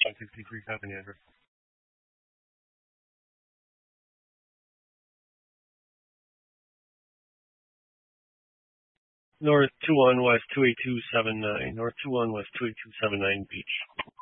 563 copy, Andrew. North 21 West 28279. North 21 West 28279 Beach.